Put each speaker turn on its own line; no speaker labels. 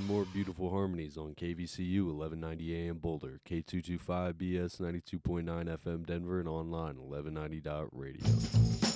more beautiful harmonies on KVCU 1190 AM Boulder, K225BS 92.9 FM Denver, and online 1190.radio.